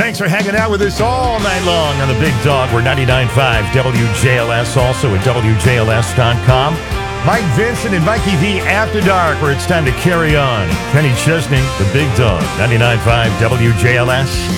Thanks for hanging out with us all night long on the Big Dog. We're 99.5 WJLS, also at WJLS.com. Mike Vincent and Mikey V After Dark, where it's time to carry on. Kenny Chesney, the Big Dog, 99.5 WJLS.